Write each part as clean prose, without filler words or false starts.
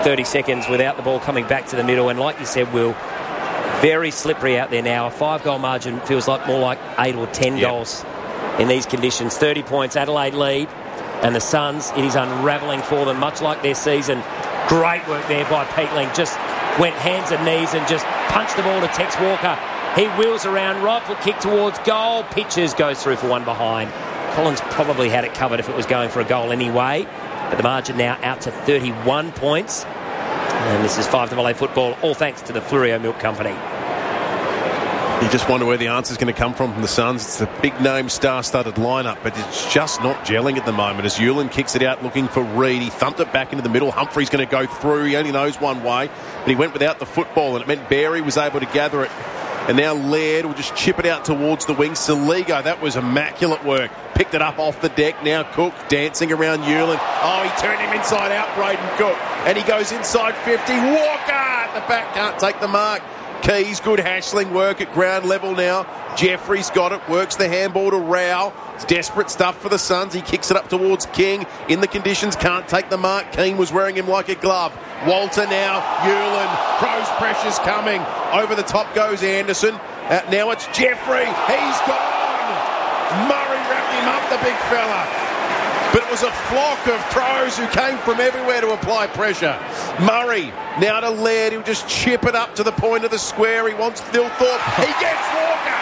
30 seconds without the ball coming back to the middle, and like you said, Will, very slippery out there now. A 5-goal margin feels like more like 8 or 10 goals in these conditions. 30 points, Adelaide lead, and the Suns, it is unravelling for them, much like their season. Great work there by Peatling. Just went hands and knees and just punched the ball to Tex Walker. He wheels around, right foot kick towards goal, pitches, goes through for one behind. Collins probably had it covered if it was going for a goal anyway, but the margin now out to 31 points. And this is 5AA football, all thanks to the Flurio Milk Company. You just wonder where the answer's going to come from the Suns. It's the big-name, star-studded lineup, but it's just not gelling at the moment. As Hewlin kicks it out looking for Reid, he thumped it back into the middle. Humphrey's going to go through. He only knows one way, but he went without the football, and it meant Barry was able to gather it. And now Laird will just chip it out towards the wing. Saligo, that was immaculate work. Picked it up off the deck. Now Cook dancing around Hewlin. Oh, he turned him inside out, Braden Cook. And he goes inside 50. Walker at the back, can't take the mark. Keys, good hassling work at ground level now. Jeffrey's got it, works the handball to Rao. It's desperate stuff for the Suns. He kicks it up towards King. In the conditions, can't take the mark. Keane was wearing him like a glove. Walter now, Hewlin. Crows pressure's coming. Over the top goes Anderson. Now it's Jeffrey. He's gone. Murray wrapped him up, the big fella. But it was a flock of Crows who came from everywhere to apply pressure. Murray now to Laird. He'll just chip it up to the point of the square. He wants Thilthorpe. He gets Walker.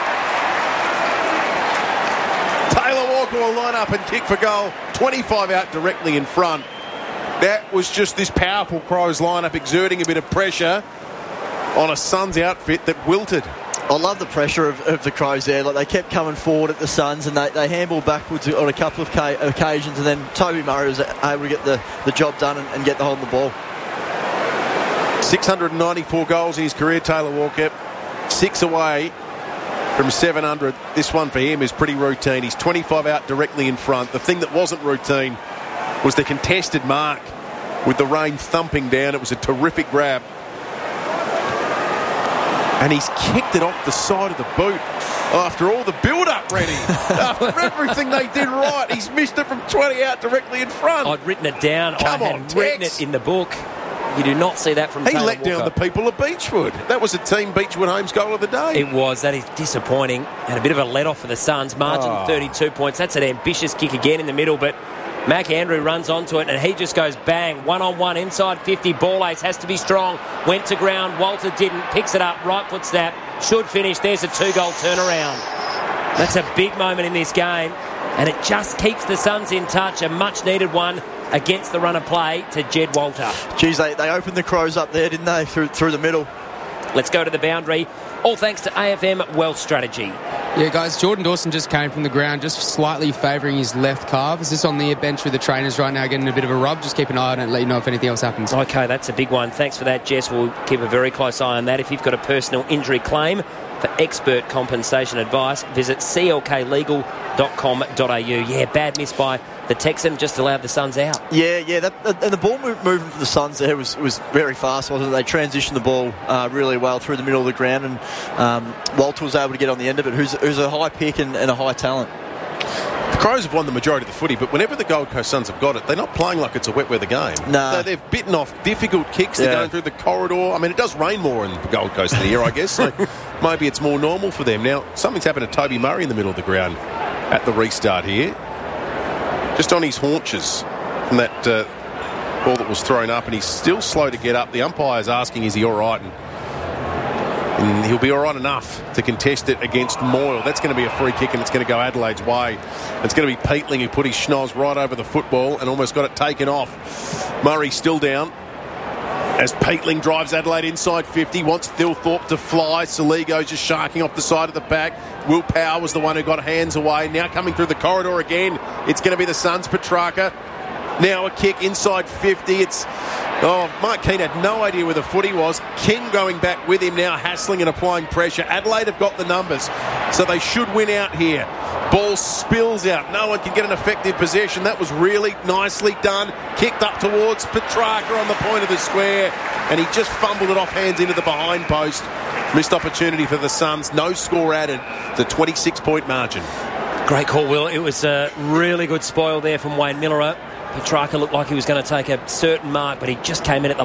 Taylor Walker will line up and kick for goal. 25 out directly in front. That was just this powerful Crows lineup exerting a bit of pressure on a Suns outfit that wilted. I love the pressure of the Crows there. Like, they kept coming forward at the Suns, and they handballed backwards on a couple of occasions, and then Toby Murray was able to get the job done and get the hold of the ball. 694 goals in his career, Taylor Walker. 6 away from 700. This one for him is pretty routine. He's 25 out directly in front. The thing that wasn't routine was the contested mark with the rain thumping down. It was a terrific grab. And he's kicked it off the side of the boot after all the build-up, Rennie. After everything they did right, he's missed it from 20 out directly in front. I'd written it down. Come I on, had written it in the book. You do not see that from He Taylor let Walker. down the people of Beechwood. That was a Team Beechwood Homes goal of the day. It was. That is disappointing. And a bit of a let-off for the Suns. Margin 32 points. That's an ambitious kick again in the middle, but Mac Andrew runs onto it and he just goes bang. 1-on-1 inside 50. Ball ace has to be strong. Went to ground. Walter didn't. Picks it up. Right foot snap. Should finish. There's a 2-goal turnaround. That's a big moment in this game. And it just keeps the Suns in touch. A much-needed one against the run of play to Jed Walter. Geez, they opened the Crows up there, didn't they, through the middle. Let's go to the boundary. All thanks to AFM Wealth Strategy. Yeah, guys, Jordan Dawson just came from the ground, just slightly favouring his left calf. Is this on the bench with the trainers right now, getting a bit of a rub? Just keep an eye on it and let you know if anything else happens. Okay, that's a big one. Thanks for that, Jess. We'll keep a very close eye on that. If you've got a personal injury claim, for expert compensation advice, visit clklegal.com.au. Yeah, bad miss by the Texan, just allowed the Suns out. Yeah, and the ball movement for the Suns there was very fast, wasn't it? They transitioned the ball really well through the middle of the ground, and Walter was able to get on the end of it, who's a high pick and a high talent. The Crows have won the majority of the footy, but whenever the Gold Coast Suns have got it, they're not playing like it's a wet weather game. No. They've bitten off difficult kicks. They're going through the corridor. I mean, it does rain more in the Gold Coast of the year, I guess, so maybe it's more normal for them. Now, something's happened to Toby Murray in the middle of the ground at the restart here. Just on his haunches from that ball that was thrown up, and he's still slow to get up. The umpire's asking, is he all right? And he'll be all right enough to contest it against Moyle. That's going to be a free kick, and it's going to go Adelaide's way. It's going to be Peatling who put his schnoz right over the football and almost got it taken off. Murray still down as Peatling drives Adelaide inside 50, wants Thilthorpe to fly. Saligo just sharking off the side of the pack. Will Power was the one who got hands away. Now coming through the corridor again, it's going to be the Suns. Petrarca. Now a kick inside 50. Mike Keane had no idea where the footy was. King going back with him now, hassling and applying pressure. Adelaide have got the numbers, so they should win out here. Ball spills out. No one can get an effective possession. That was really nicely done. Kicked up towards Petrarca on the point of the square, and he just fumbled it off hands into the behind post. Missed opportunity for the Suns. No score added. The 26-point margin. Great call, Will. It was a really good spoil there from Wayne Miller. Petrarca looked like he was going to take a certain mark, but he just came in at the